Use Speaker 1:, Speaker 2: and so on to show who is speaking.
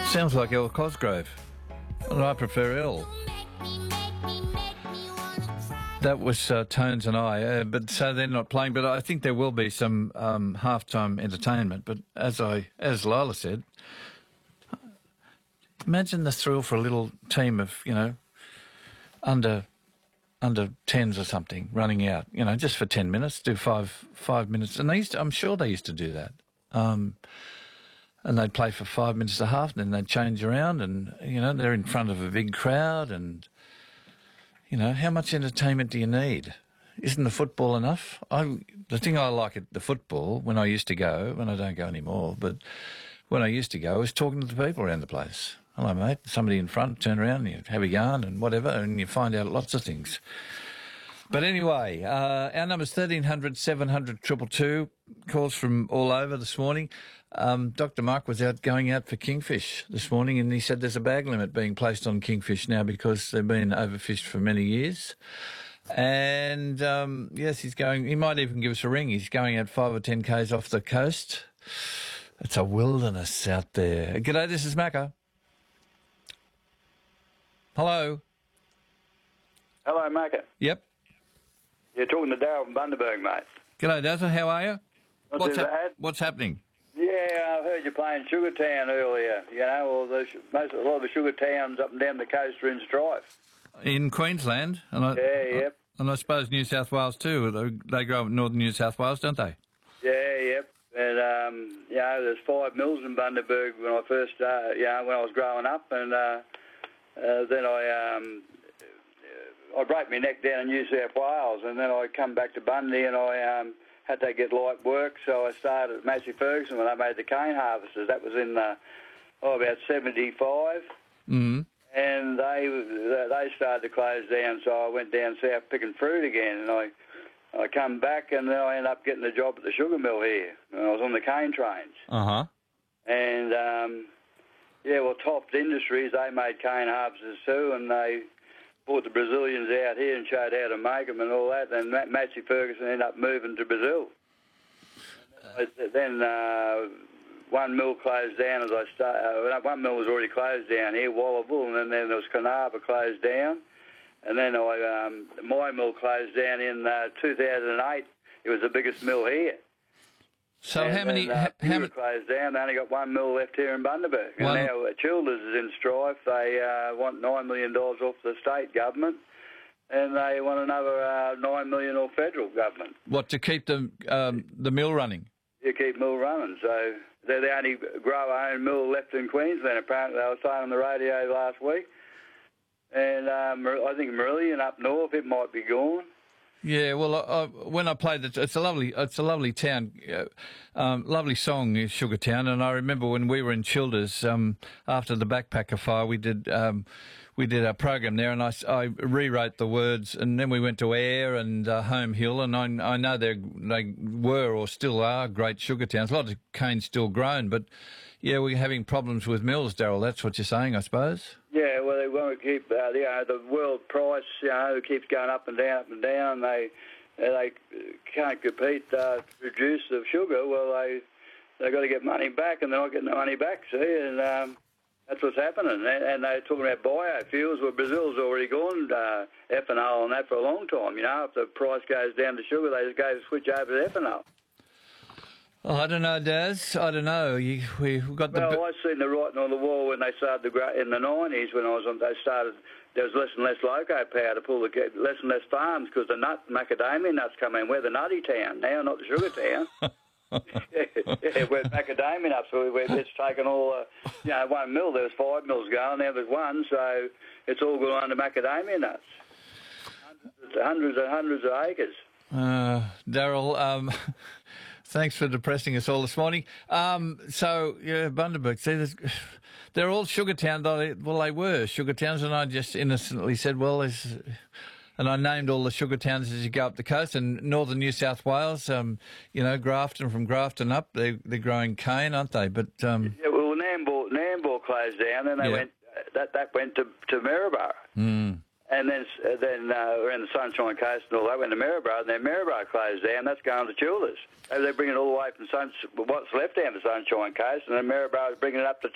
Speaker 1: Sounds like El Cosgrove. And I prefer El. That was Tones and I, but so they're not playing. But I think there will be some halftime entertainment. But as Lila said, imagine the thrill for a little team of under 10s or something running out, just for 10 minutes, do five minutes, and I'm sure they used to do that. And they'd play for 5 minutes a half, and then they'd change around, and they're in front of a big crowd, and how much entertainment do you need? Isn't the football enough? The thing I like at the football, when I used to go, when I don't go anymore, but when I used to go, was talking to the people around the place. Hello, mate. Somebody in front, turn around, and you have a yarn and whatever, and you find out lots of things. But anyway, our number's 1300 700 222. Calls from all over this morning. Dr. Mark was going out for kingfish this morning, and he said there's a bag limit being placed on kingfish now because they've been overfished for many years. And, yes, he might even give us a ring. He's going out 5 or 10 k's off the coast. It's a wilderness out there. G'day, this is Macca. Hello.
Speaker 2: Hello, Macca.
Speaker 1: Yep.
Speaker 2: You're talking to Darryl from Bundaberg, mate.
Speaker 1: G'day, Dazzle. How are you?
Speaker 2: Not too bad.
Speaker 1: What's happening?
Speaker 2: Yeah, I heard you playing Sugartown earlier. A lot of the sugar towns up and down the coast are in strife.
Speaker 1: In Queensland?
Speaker 2: Yep.
Speaker 1: And I suppose New South Wales too. They grow up in northern New South Wales, don't they?
Speaker 2: Yeah, yep. And, there's 5 mills in Bundaberg when I first started, when I was growing up. And then I broke my neck down in New South Wales, and then I come back to Bundy, and I had to get light work, so I started at Massey Ferguson when they made the cane harvesters. That was in about 75.
Speaker 1: Mm-hmm.
Speaker 2: And they started to close down, so I went down south picking fruit again, and I come back, and then I ended up getting a job at the sugar mill here, and I was on the cane trains.
Speaker 1: Uh-huh.
Speaker 2: And, Toft Industries, they made cane harvesters too, and they brought the Brazilians out here and showed how to make them and all that, and Massey Ferguson ended up moving to Brazil. Then one mill closed down as I started. One mill was already closed down here, Wallable, and then there was Carnarvon closed down. And then my mill closed down in 2008. It was the biggest mill here.
Speaker 1: So how many
Speaker 2: closed down? They only got one mill left here in Bundaberg. And now Childers is in strife. They want $9 million off the state government, and they want another $9 million off federal government.
Speaker 1: What, to keep the mill running?
Speaker 2: You keep mill running. So they're the only grower-owned mill left in Queensland. Apparently, they were saying on the radio last week. And I think Marillion up north, it might be gone.
Speaker 1: Yeah, well, when I played it, it's a lovely town, lovely song, Sugartown. And I remember when we were in Childers after the Backpacker Fire, we did our program there, and I rewrote the words, and then we went to Ayr and Home Hill, and I know they were or still are great sugar towns. A lot of cane still grown, but yeah, we're having problems with mills, Darryl. That's what you're saying, I suppose.
Speaker 2: Yeah, well, they want to keep the world price, keeps going up and down, up and down. They can't compete to produce the sugar. Well, they got to get money back, and they're not getting the money back. See, and that's what's happening. And they're talking about biofuels. Well, Brazil's already gone ethanol and that for a long time. If the price goes down to sugar, they just switch over to ethanol.
Speaker 1: Oh, I don't know, Daz. I don't know. We've got the...
Speaker 2: Well, I seen the writing on the wall when they started to grow in the 90s. When I was on, they started. There was less and less loco power to pull less and less farms because the macadamia nuts come in. We're the nutty town now, not the sugar town. yeah, we're macadamia nuts. It's taken all. One mill. There was 5 mills going. Now there's one, so it's all gone under macadamia nuts. Hundreds and hundreds of acres.
Speaker 1: Darryl. Thanks for depressing us all this morning. Bundaberg, see, they're all sugar towns. Well, they were sugar towns, and I just innocently said, and I named all the sugar towns as you go up the coast. And northern New South Wales, Grafton, from Grafton up, they're growing cane, aren't they? But
Speaker 2: Nambour closed down, and they went. That went to Maryborough.
Speaker 1: Mm.
Speaker 2: And then around the Sunshine Coast and all that went to Maryborough, and then Maryborough closed down. That's going to Childers. They bring it all the way from what's left down the Sunshine Coast, and then Maryborough is bringing it up to